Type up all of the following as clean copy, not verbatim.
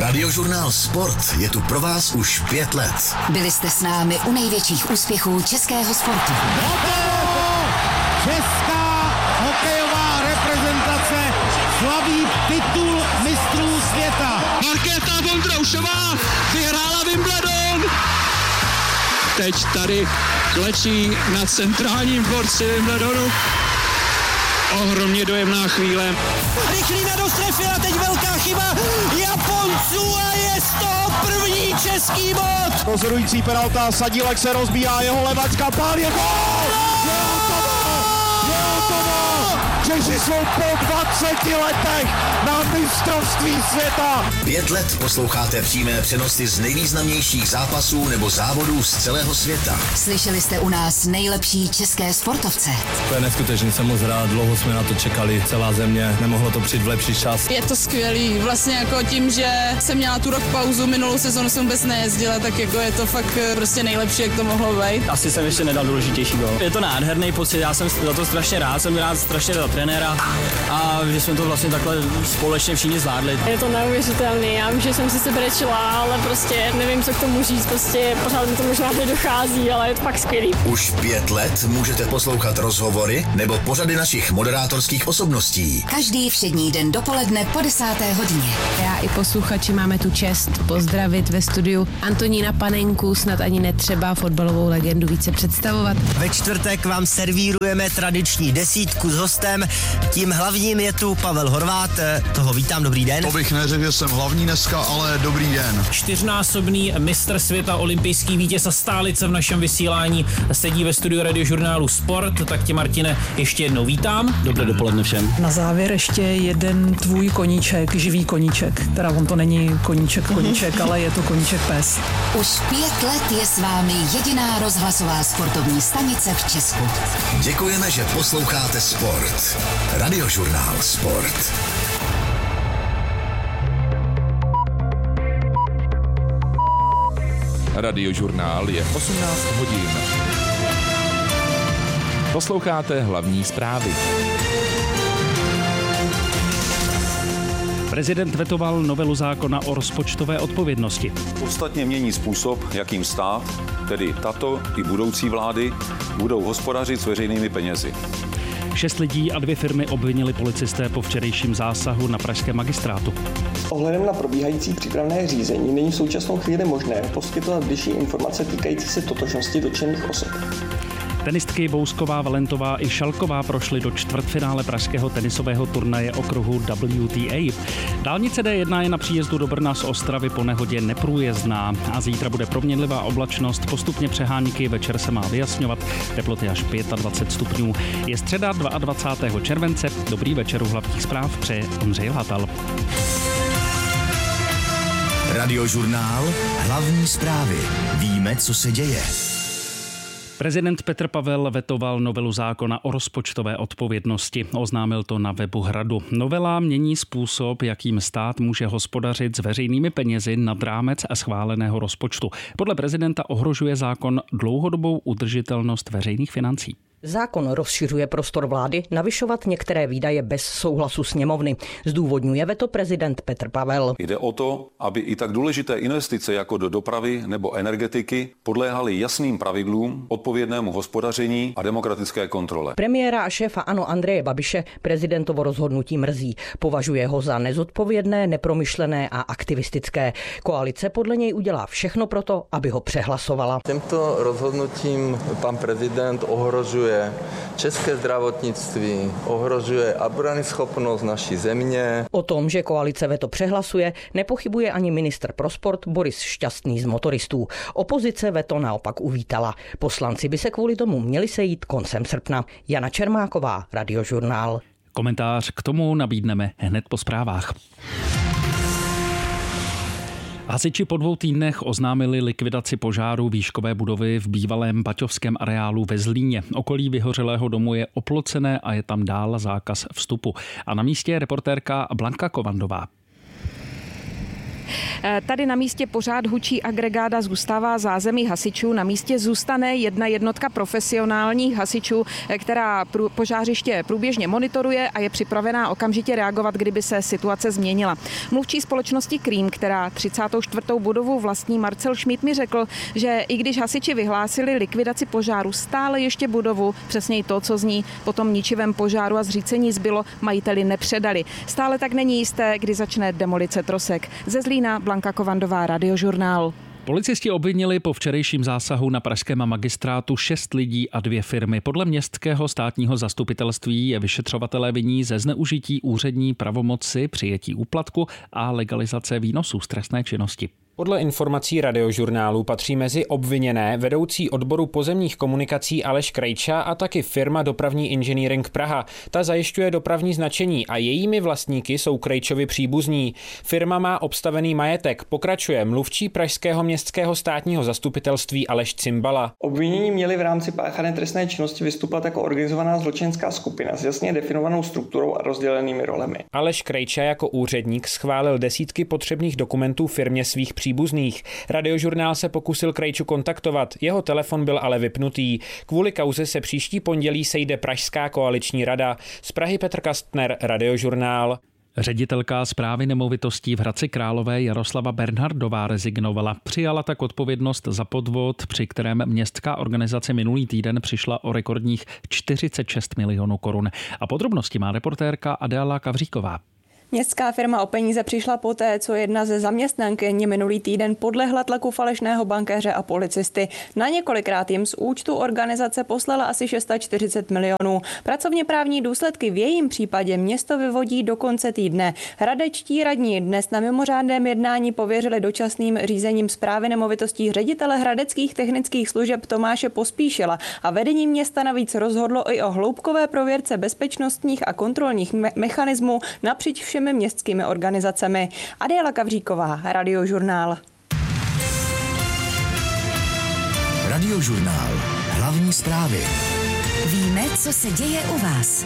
Radiožurnál Sport je tu pro vás už 5 let. Byli jste s námi u největších úspěchů českého sportu. Česká hokejová reprezentace slaví titul mistrů světa. Markéta Vondroušová vyhrála Wimbledon. Teď tady klečí na centrálním dvorci Wimbledonu. Ohromně dojemná chvíle. Rychlý na dostrefil a teď velká chyba Japonců a je z toho první český bod. Rozhodující penalta, Sadílek se rozbíjá, jeho levačka, pál je gól! Je hotovo! Češi jsou po 20 letech na mistrovství světa. 5 let posloucháte přímé přenosy z nejvýznamnějších zápasů nebo závodů z celého světa. Slyšeli jste u nás nejlepší české sportovce. To je neskutečný, jsem moc rád, dlouho jsme na to čekali, celá země, nemohlo to přijít v lepší čas. Je to skvělý, vlastně jako tím, že jsem měla tu rok pauzu, minulou sezonu jsem vůbec nejezdila, tak jako je to fakt prostě nejlepší, jak to mohlo být. Asi jsem ještě nedal důležitější gól. Je to nádherný pocit, já jsem za to strašně rád, jsem rád strašně za trenéra a že jsme to vlastně takhle společně všichni zvládli. Je to neuvěřitelný, já vím, že jsem si sebrečila, ale prostě nevím, co k tomu říct, prostě pořád mi to možná nedochází, ale je to fakt skvělý. Už 5 let můžete poslouchat rozhovory nebo pořady našich moderátorských osobností. Každý všední den dopoledne po 10. hodině. Já i posluchači máme tu čest pozdravit ve studiu Antonína Panenku, snad ani netřeba fotbalovou legendu více představovat. Ve čtvrtek vám servírujeme tradiční desítku s hostem. Tím hlavním je tu Pavel Horvát, toho vítám, dobrý den. To bych neřekl, že jsem hlavní dneska, ale dobrý den. 4násobný mistr světa, olympijský vítěz a stálice v našem vysílání sedí ve studiu Radiožurnálu Sport, tak tě, Martine, ještě jednou vítám. Dobré dopoledne všem. Na závěr ještě jeden tvůj koníček, živý koníček, teda on to není koníček, ale je to koníček pes. Už 5 let je s vámi jediná rozhlasová sportovní stanice v Česku. Děkujeme, že posloucháte Sport. Radiožurnál Sport. Radiožurnál je 18 hodin. Posloucháte hlavní zprávy. Prezident vetoval novelu zákona o rozpočtové odpovědnosti. Podstatně mění způsob, jakým stát, tedy tato i budoucí vlády, budou hospodařit s veřejnými penězi. 6 lidí a 2 firmy obvinili policisté po včerejším zásahu na pražském magistrátu. Ohledem na probíhající přípravné řízení není v současnou chvíli možné poskytovat bližší informace týkající se totožnosti dotčených osob. Tenistky Bousková, Valentová i Šalková prošly do čtvrtfinále pražského tenisového turnaje okruhu WTA. Dálnice D1 je na příjezdu do Brna z Ostravy po nehodě neprůjezdná a zítra bude proměnlivá oblačnost, postupně přehánky, večer se má vyjasňovat, teploty až 25 stupňů. Je středa 22. července, dobrý večer u hlavních zpráv přeje Ondřej Hatal. Radiožurnál, hlavní zprávy. Víme, co se děje. Prezident Petr Pavel vetoval novelu zákona o rozpočtové odpovědnosti. Oznámil to na webu Hradu. Novela mění způsob, jakým stát může hospodařit s veřejnými penězi nad rámec a schváleného rozpočtu. Podle prezidenta ohrožuje zákon dlouhodobou udržitelnost veřejných financí. Zákon rozšiřuje prostor vlády navyšovat některé výdaje bez souhlasu sněmovny. Zdůvodňuje veto prezident Petr Pavel. Jde o to, aby i tak důležité investice jako do dopravy nebo energetiky podléhaly jasným pravidlům, odpovědnému hospodaření a demokratické kontrole. Premiéra a šéfa ANO Andreje Babiše prezidentovo rozhodnutí mrzí. Považuje ho za nezodpovědné, nepromyšlené a aktivistické. Koalice podle něj udělá všechno proto, aby ho přehlasovala. Tímto rozhodnutím pan prezident ohrožuje české zdravotnictví, ohrožuje obranyschopnost naší země. O tom, že koalice veto přehlasuje, nepochybuje ani ministr pro sport Boris Šťastný z Motoristů. Opozice veto naopak uvítala. Poslanci by se kvůli tomu měli sejít koncem srpna. Jana Čermáková, Radiožurnál. Komentář k tomu nabídneme hned po zprávách. Hasiči po 2 týdnech oznámili likvidaci požáru výškové budovy v bývalém baťovském areálu ve Zlíně. Okolí vyhořelého domu je oplocené a je tam dál zákaz vstupu. A na místě je reportérka Blanka Kovandová. Tady na místě pořád hučí agregáda, zůstává zázemí hasičů. Na místě zůstane jedna jednotka profesionálních hasičů, která požářiště průběžně monitoruje a je připravená okamžitě reagovat, kdyby se situace změnila. Mluvčí společnosti Cream, která 34. budovu vlastní, Marcel Schmidt, mi řekl, že i když hasiči vyhlásili likvidaci požáru, stále ještě budovu, přesněji to, co z ní po tom ničivém požáru a zřícení zbylo, majiteli nepředali. Stále tak není jisté, kdy začne demolice trosek. Ze Zlína Blanka Kovandová, Radiožurnál. Policisti obvinili po včerejším zásahu na pražském magistrátu 6 lidí a 2 firmy. Podle městského státního zastupitelství je vyšetřovatelé vinní ze zneužití úřední pravomoci, přijetí úplatku a legalizace výnosů z trestné činnosti. Podle informací Radiožurnálu patří mezi obviněné vedoucí odboru pozemních komunikací Aleš Krejča a taky firma Dopravní inženýring Praha. Ta zajišťuje dopravní značení a jejími vlastníky jsou Krejčovi příbuzní. Firma má obstavený majetek, pokračuje mluvčí pražského městského státního zastupitelství Aleš Cimbala. Obvinění měli v rámci páchané trestné činnosti vystupovat jako organizovaná zločinecká skupina s jasně definovanou strukturou a rozdělenými rolemi. Aleš Krejča jako úředník schválil desítky potřebných dokumentů firmě svých příbuzných. Radiožurnál se pokusil Krejču kontaktovat, jeho telefon byl ale vypnutý. Kvůli kauze se příští pondělí sejde Pražská koaliční rada. Z Prahy Petr Kastner, Radiožurnál. Ředitelka správy nemovitostí v Hradci Králové Jaroslava Bernhardová rezignovala. Přijala tak odpovědnost za podvod, při kterém městská organizace minulý týden přišla o rekordních 46 milionů korun. A podrobnosti má reportérka Adéla Kavříková. Městská firma o peníze přišla poté, co jedna ze zaměstnankyň minulý týden podlehla tlaku falešného bankéře a policisty. Na několikrát jim z účtu organizace poslala asi 640 milionů. Pracovně právní důsledky v jejím případě město vyvodí do konce týdne. Hradečtí radní dnes na mimořádném jednání pověřili dočasným řízením správy nemovitostí ředitele hradeckých technických služeb Tomáše Pospíšila a vedení města navíc rozhodlo i o hloubkové prověrce bezpečnostních a kontrolních mechanismů napříč všemi městskými organizacemi. Adéla Kavříková, Radiožurnál. Radiožurnál. Hlavní zprávy. Víme, co se děje u vás.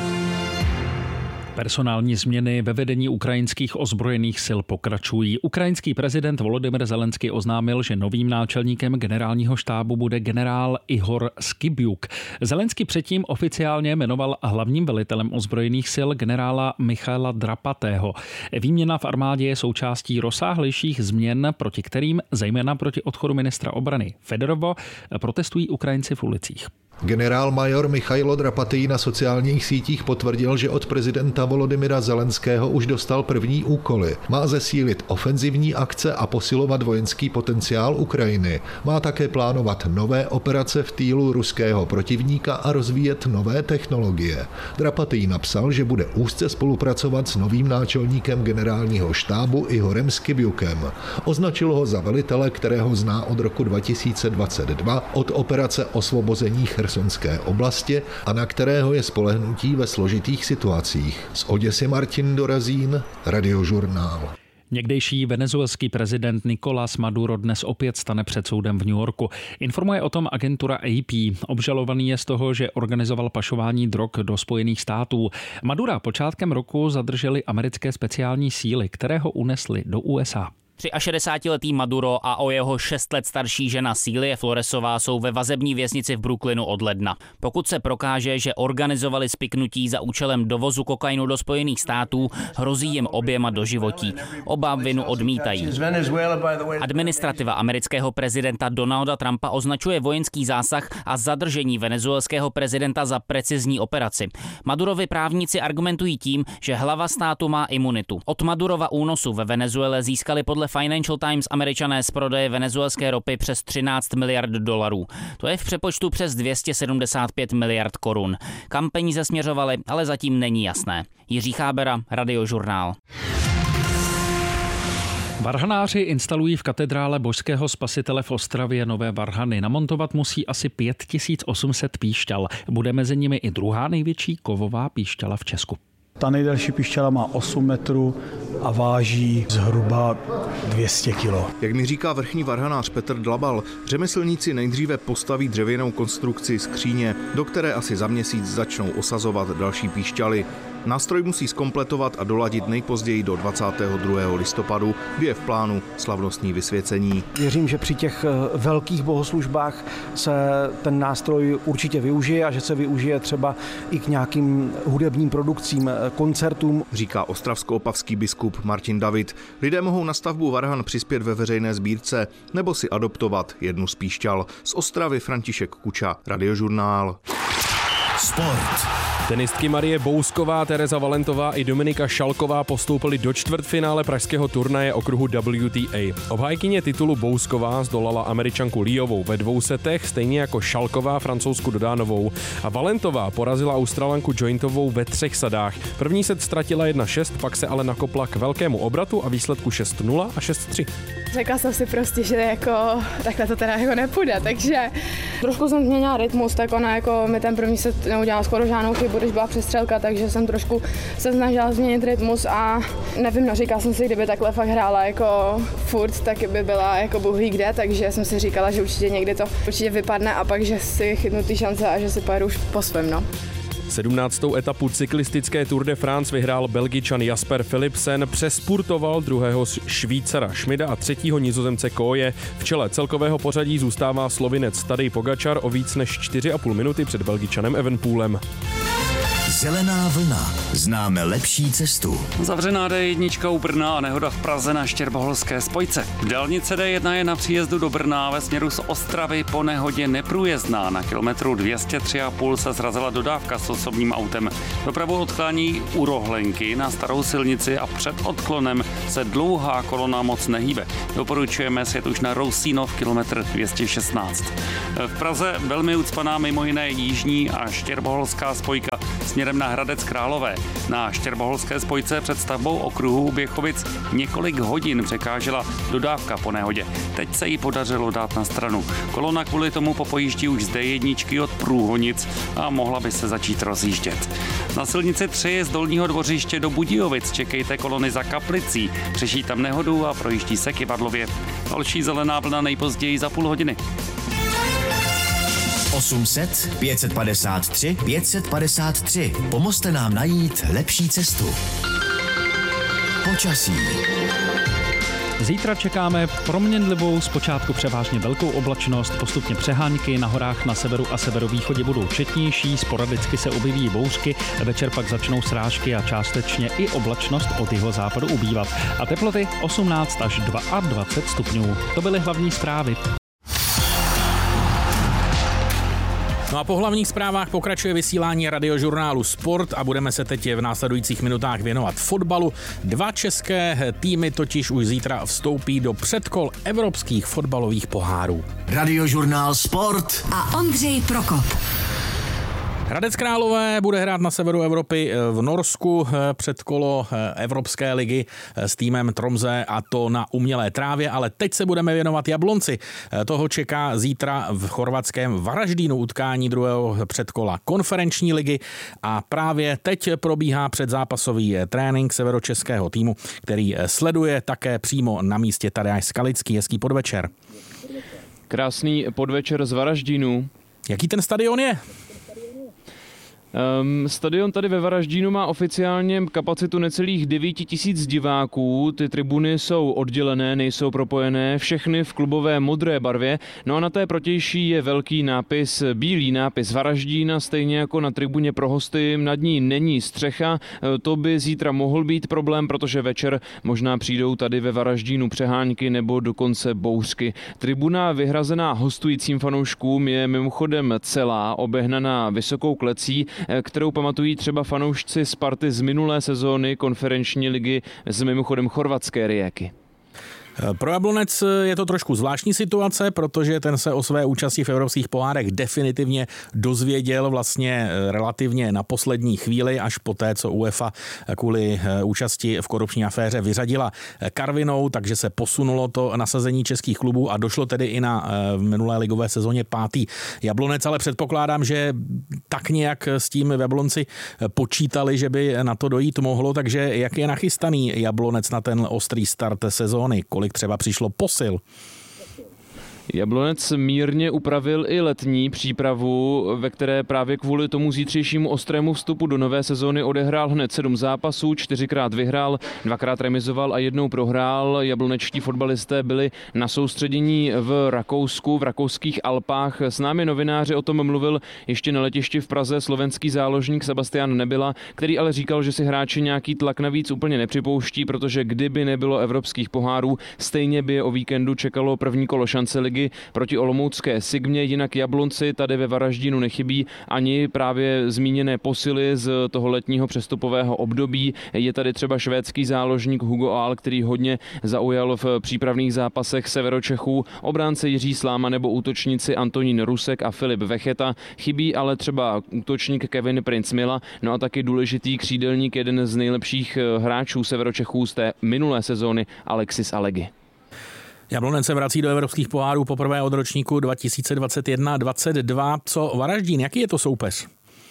Personální změny ve vedení ukrajinských ozbrojených sil pokračují. Ukrajinský prezident Volodymyr Zelenský oznámil, že novým náčelníkem generálního štábu bude generál Ihor Skibiuk. Zelenský předtím oficiálně jmenoval hlavním velitelem ozbrojených sil generála Michaila Drapatého. Výměna v armádě je součástí rozsáhlejších změn, proti kterým, zejména proti odchodu ministra obrany Fedorova, protestují Ukrajinci v ulicích. Generál major Michailo Drapatý na sociálních sítích potvrdil, že od prezidenta Volodymyra Zelenského už dostal první úkoly. Má zesílit ofenzivní akce a posilovat vojenský potenciál Ukrajiny. Má také plánovat nové operace v týlu ruského protivníka a rozvíjet nové technologie. Drapatý napsal, že bude úzce spolupracovat s novým náčelníkem generálního štábu Ihorem Skibiukem. Označil ho za velitele, kterého zná od roku 2022 od operace osvobození Chersonské oblasti a na kterého je spolehnutí ve složitých situacích. Z Oděsy Martin Dorazín, Radiožurnál. Někdejší venezuelský prezident Nicolás Maduro dnes opět stane před soudem v New Yorku. Informuje o tom agentura AP. Obžalovaný je z toho, že organizoval pašování drog do Spojených států. Madura počátkem roku zadrželi americké speciální síly, které ho unesly do USA. 63letý Maduro a o jeho 6 let starší žena Cílie Floresová jsou ve vazební věznici v Brooklynu od ledna. Pokud se prokáže, že organizovali spiknutí za účelem dovozu kokainu do Spojených států, hrozí jim oběma doživotí. Oba vinu odmítají. Administrativa amerického prezidenta Donalda Trumpa označuje vojenský zásah a zadržení venezuelského prezidenta za precizní operaci. Madurovi právníci argumentují tím, že hlava státu má imunitu. Od Madurova únosu ve Venezuele získali podle Financial Times Američané z prodeje venezuelské ropy přes 13 miliard dolarů. To je v přepočtu přes 275 miliard korun. Kam peníze směřovaly, ale zatím není jasné. Jiří Chábera, Radiožurnál. Varhanáři instalují v katedrále Božského spasitele v Ostravě nové varhany. Namontovat musí asi 5800 píšťal. Bude mezi nimi i druhá největší kovová píšťala v Česku. Ta nejdelší píšťala má 8 metrů a váží zhruba 200 kilo. Jak mi říká vrchní varhanář Petr Dlabal, řemeslníci nejdříve postaví dřevěnou konstrukci skříně, do které asi za měsíc začnou osazovat další píšťaly. Nástroj musí zkompletovat a doladit nejpozději do 22. listopadu, kdy je v plánu slavnostní vysvěcení. Věřím, že při těch velkých bohoslužbách se ten nástroj určitě využije a že se využije třeba i k nějakým hudebním produkcím, koncertům. Říká ostravsko-opavský biskup Martin David. Lidé mohou na stavbu varhan přispět ve veřejné sbírce nebo si adoptovat jednu z píšťal. Z Ostravy František Kuča, Radiožurnál. Sport. Tenistky Marie Bousková, Tereza Valentová i Dominika Šalková postoupily do čtvrtfinále pražského turnaje okruhu WTA. Obhájkyně titulu Bousková zdolala Američanku Liovou ve 2 setech, stejně jako Šalková Francouzsku Dodánovou. A Valentová porazila Australanku Jointovou ve 3 sadách. První set ztratila 1-6, pak se ale nakopla k velkému obratu a výsledku 6-0 a 6-3. Řekla jsem si prostě, že jako takhle to teda jako nepůjde, takže trošku jsem změnila rytmus, tak ona jako mi ten první set neudělala skoro žádnou chybu, když byla přestřelka, takže jsem trošku se snažila změnit rytmus a nevím, no říkala jsem si, kdyby takhle fakt hrála jako furt, tak by byla jako bůh ví kde, takže jsem si říkala, že určitě někdy to určitě vypadne a pak, že si chytnu ty šance a že si pojedu už po svém, no. 17. etapu cyklistické Tour de France vyhrál Belgičan Jasper Philipsen, přespurtoval druhého Švýcara Schmida a třetího Nizozemce Koje. V čele celkového pořadí zůstává Slovinec Tadej Pogačar o víc než 4,5 minuty před Belgičanem Evenepoelem. Zelená vlna. Známe lepší cestu. Zavřená D1 u Brna a nehoda v Praze na Štěrboholské spojce. Dálnice D1 je na příjezdu do Brna ve směru z Ostravy po nehodě neprůjezdná. Na kilometru 203,5 se srazila dodávka s osobním autem. Dopravu odklání u Rohlenky na starou silnici a před odklonem se dlouhá kolona moc nehýbe. Doporučujeme sjet už na Rousínov kilometr 216. V Praze velmi ucpaná mimo jiné jižní a štěrboholská spojka směrem na Hradec Králové. Na štěrboholské spojce před stavbou okruhu Běchovic několik hodin překážela dodávka po nehodě. Teď se jí podařilo dát na stranu. Kolona kvůli tomu popojíždí už z D1 od Průhonic a mohla by se začít rozjíždět. Na silnici 3 z Dolního Dvořiště do Budějovic čekejte kolony za Kaplicí. Řeší tam nehodu a projíždí se Kyvadlově. Další zelená vlna nejpozději za půl hodiny. 800 553 553. Pomozte nám najít lepší cestu. Počasí. Zítra čekáme proměnlivou, zpočátku převážně velkou oblačnost, postupně přehánky, na horách na severu a severovýchodě budou četnější, sporadicky se objeví bouřky, večer pak začnou srážky a částečně i oblačnost od jihozápadu ubývat. A teploty 18 až 22 stupňů. To byly hlavní zprávy. No a po hlavních zprávách pokračuje vysílání radiožurnálu Sport a budeme se teď v následujících minutách věnovat fotbalu. 2 české týmy totiž už zítra vstoupí do předkol evropských fotbalových pohárů. Radiožurnál Sport a Ondřej Prokop. Hradec Králové bude hrát na severu Evropy v Norsku předkolo Evropské ligy s týmem Tromsø a to na umělé trávě, ale teď se budeme věnovat Jablonci. Toho čeká zítra v chorvatském Varaždínu utkání druhého předkola konferenční ligy a právě teď probíhá předzápasový trénink severočeského týmu, který sleduje také přímo na místě Tadeáš Skalický. Hezký podvečer. Krásný podvečer z Varaždínu. Jaký ten stadion je? Stadion tady ve Varaždínu má oficiálně kapacitu necelých 9 000 diváků. Ty tribuny jsou oddělené, nejsou propojené, všechny v klubové modré barvě. No a na té protější je velký nápis, bílý nápis Varaždína, stejně jako na tribuně pro hosty. Nad ní není střecha. To by zítra mohl být problém, protože večer možná přijdou tady ve Varaždínu přehánky nebo dokonce bouřky. Tribuna vyhrazená hostujícím fanouškům je mimochodem celá, obehnaná vysokou klecí, kterou pamatují třeba fanoušci Sparty z minulé sezóny konferenční ligy z mimochodem chorvatské Rijeky. Pro Jablonec je to trošku zvláštní situace, protože ten se o své účasti v evropských pohárech definitivně dozvěděl vlastně relativně na poslední chvíli, až poté, co UEFA kvůli účasti v korupční aféře vyřadila Karvinou, takže se posunulo to nasazení českých klubů a došlo tedy i na minulé ligové sezóně 5. Jablonec, ale předpokládám, že tak nějak s tím v Jablonci počítali, že by na to dojít mohlo, takže jak je nachystaný Jablonec na ten ostrý start sezóny? Kolik třeba přišlo posil? Jablonec mírně upravil i letní přípravu, ve které právě kvůli tomu zítřejšímu ostrému vstupu do nové sezóny odehrál hned 7 zápasů, 4krát vyhrál, 2krát remizoval a 1 prohrál. Jablonečtí fotbalisté byli na soustředění v Rakousku, v rakouských Alpách. S námi novináři o tom mluvil ještě na letišti v Praze slovenský záložník Sebastian Nebyla, který ale říkal, že si hráči nějaký tlak navíc úplně nepřipouští, protože kdyby nebylo evropských pohárů, stejně by je o víkendu čekalo první kolo šance ligy proti olomoucké Sigmě, jinak Jablonci tady ve Varaždínu nechybí ani právě zmíněné posily z toho letního přestupového období. Je tady třeba švédský záložník Hugo Ahl, který hodně zaujal v přípravných zápasech Severočechů, obránce Jiří Sláma nebo útočníci Antonín Rusek a Filip Vecheta. Chybí ale třeba útočník Kevin Prince Mila, no a taky důležitý křídelník, jeden z nejlepších hráčů Severočechů z té minulé sezóny, Alexis Alegy. Jablonec se vrací do evropských pohárů poprvé od ročníku 2021-22. Co Varaždín, jaký je to soupeř?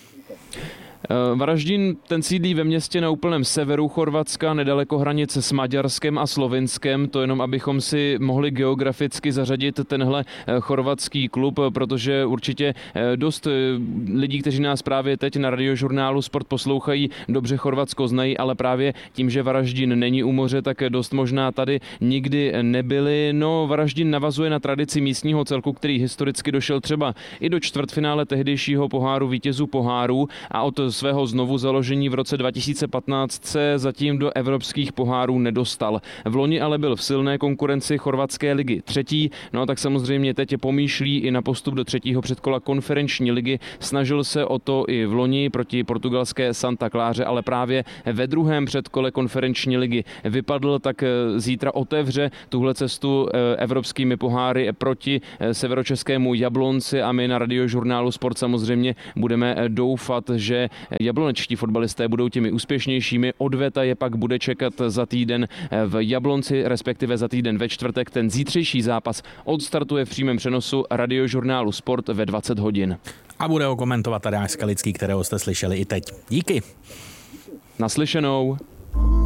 Varaždín ten sídlí ve městě na úplném severu Chorvatska, nedaleko hranice s Maďarskem a Slovinskem. To jenom, abychom si mohli geograficky zařadit tenhle chorvatský klub, protože určitě dost lidí, kteří nás právě teď na Radiožurnálu Sport poslouchají, dobře Chorvatsko znají, ale právě tím, že Varaždín není u moře, tak dost možná tady nikdy nebyli. No, Varaždín navazuje na tradici místního celku, který historicky došel třeba i do čtvrtfinále tehdejšího poháru vítězů pohárů a od svého znovu založení v roce 2015 se zatím do evropských pohárů nedostal. V loni ale byl v silné konkurenci chorvatské ligy 3. No a tak samozřejmě teď pomýšlí i na postup do 3. předkola konferenční ligy. Snažil se o to i v loni proti portugalské Santa Cláře, ale právě ve 2. předkole konferenční ligy vypadl, tak zítra otevře tuhle cestu evropskými poháry proti severočeskému Jablonci a my na Radiožurnálu Sport samozřejmě budeme doufat, že jablonečtí fotbalisté budou těmi úspěšnějšími. Odveta je pak bude čekat za týden v Jablonci, respektive za týden ve čtvrtek. Ten zítřejší zápas odstartuje v přímém přenosu Radiožurnálu Sport ve 20 hodin. A bude ho komentovat Tadeáš Skalický, kterého jste slyšeli i teď. Díky. Naslyšenou.